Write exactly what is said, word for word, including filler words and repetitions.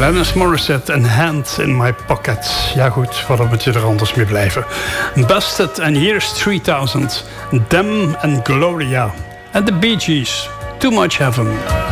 Alanis Morissette en Hand in My Pocket. Ja goed, waarom moet je er anders mee blijven? Busted and Years three thousand. Them and Gloria. En de Bee Gees. Too Much Heaven.